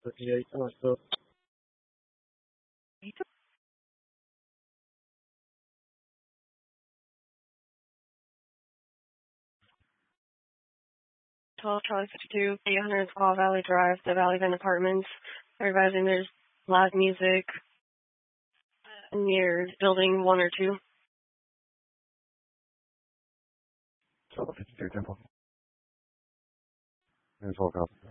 38 Northville. 12 Charlie 52, 800 Squaw Valley Drive, the Valley View Apartments. Advising there's loud music near building 1 or 2. 12 52 Temple. There's 12 Copy.